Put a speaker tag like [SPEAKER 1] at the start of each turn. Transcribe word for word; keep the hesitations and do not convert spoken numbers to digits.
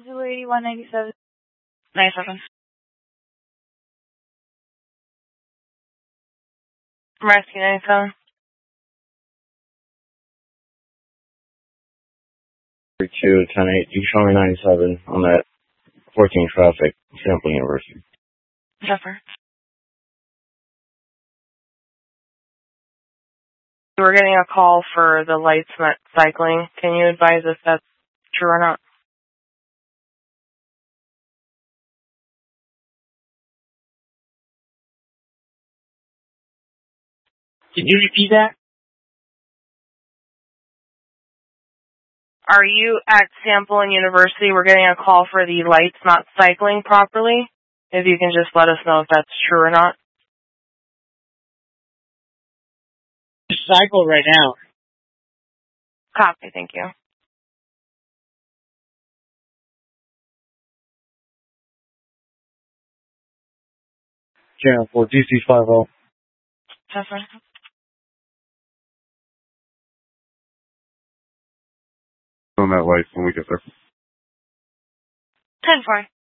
[SPEAKER 1] Zulu eighty-one ninety-seven. ninety-seven. Rescue ninety-seven.
[SPEAKER 2] two, ten eight, you show me ninety-seven on that fourteen traffic, Sample University.
[SPEAKER 1] Zephyr. We're getting a call for the lights not cycling. Can you advise if that's true or not?
[SPEAKER 3] Can you repeat that?
[SPEAKER 1] Are you at Sample University? We're getting a call for the lights not cycling properly. If you can just let us know if that's true or not.
[SPEAKER 3] Cycle right now.
[SPEAKER 1] Copy, thank you.
[SPEAKER 2] Channel four, D C five oh.
[SPEAKER 1] Zephyr.
[SPEAKER 2] On that light when we get there.
[SPEAKER 1] ten four.